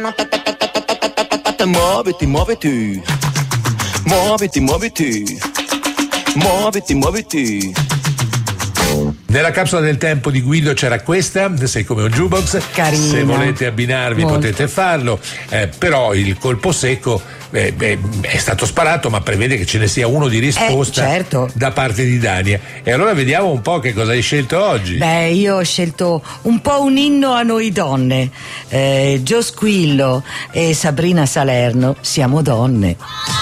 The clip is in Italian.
Muoviti, muoviti. Muoviti, muoviti. Muoviti, muoviti. Nella capsula del tempo di Guido c'era questa, sei come un jukebox. Carina. Se volete abbinarvi Molto. potete farlo, però il colpo secco è stato sparato, ma prevede che ce ne sia uno di risposta certo. da parte di Dania. E allora vediamo un po' che cosa hai scelto oggi. Beh, io ho scelto un po' un inno a noi donne. Gio Squillo e Sabrina Salerno, Siamo donne.